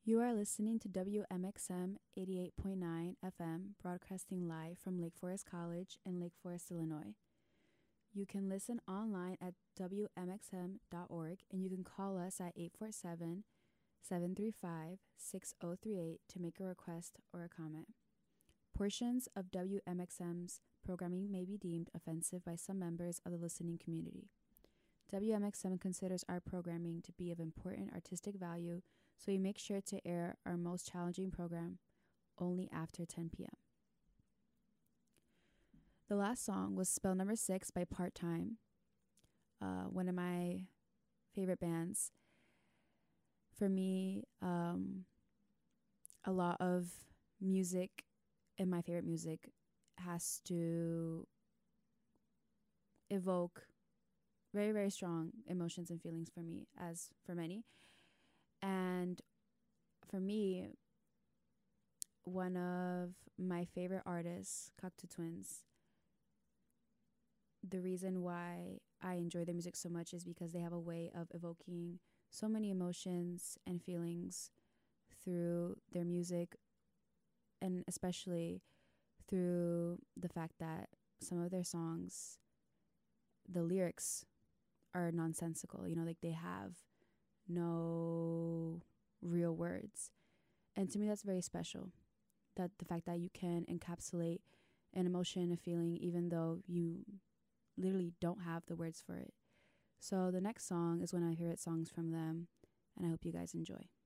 You are listening to WMXM 88.9 FM, broadcasting live from Lake Forest College in Lake Forest, Illinois. You can listen online at WMXM.org, and you can call us at 847 735 6038 to make a request or a comment. Portions of WMXM's programming may be deemed offensive by some members of the listening community. WMXM considers our programming to be of important artistic value, so we make sure to air our most challenging program only after 10 p.m. The last song was Spell Number 6 by Part Time, one of my favorite bands. For me, a lot of music and my favorite music has to evoke very, very strong emotions and feelings for me, as for many. And for me, one of my favorite artists, Cocteau Twins, the reason why I enjoy their music so much is because they have a way of evoking so many emotions and feelings through their music, and especially through the fact that some of their songs, the lyrics are nonsensical. You know, like they have no real words. And to me, that's very special. That the fact that you can encapsulate an emotion, a feeling, even though you literally don't have the words for it. So the next song is one of my favorite songs from them, and I hope you guys enjoy.